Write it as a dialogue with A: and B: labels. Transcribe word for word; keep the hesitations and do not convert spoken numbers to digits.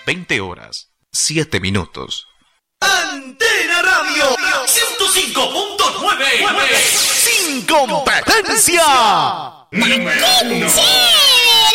A: veinte horas, siete minutos.
B: Antena Radio ciento cinco punto nueve. Sin competencia.
C: ¡Qué chévere!